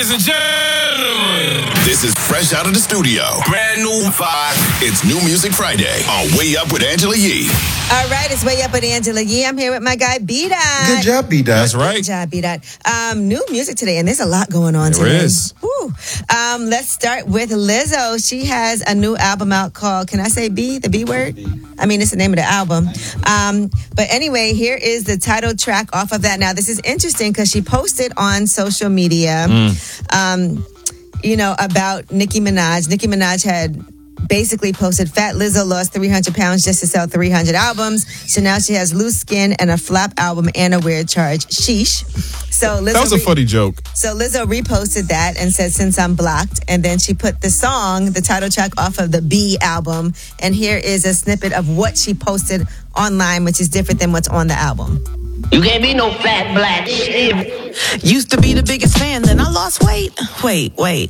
Ladies and gentlemen, this is fresh out of the studio. Brand new vibe. It's New Music Friday on Way Up with Angela Yee. All right, it's Way Up with Angela Yee. I'm here with my guy, B-Dot. Good job, B-Dot. That's right. Good job, B-Dot. New music today, and there's a lot going on today. There is. Woo. Let's start with Lizzo. She has a new album out called, can I say B, the B word? I mean, it's the name of the album. But anyway, here is the title track off of that. Now, this is interesting because she posted on social media, about Nicki Minaj. Nicki Minaj had basically posted, Fat Lizzo lost 300 pounds just to sell 300 albums. So now she has Loose Skin and a flop album and a weird charge. Sheesh. So Lizzo That was a funny joke. So Lizzo reposted that and said, since I'm blocked. And then she put the song, the title track, off of the B album. And here is a snippet of what she posted online, which is different than what's on the album. You can't be no fat black shit. Used to be the biggest fan, then I lost weight. Wait.